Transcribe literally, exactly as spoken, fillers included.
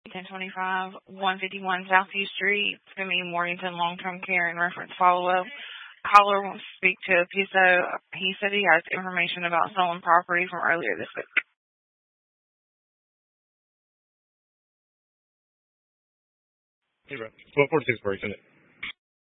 ten twenty-five, one fifty-one Southview Street, to me, Mornington Long-Term Care and Reference Follow-Up. Caller wants to speak to a P S O. He said he has information about stolen property from earlier this week. Hey, bro. twelve forty-six break, isn't it?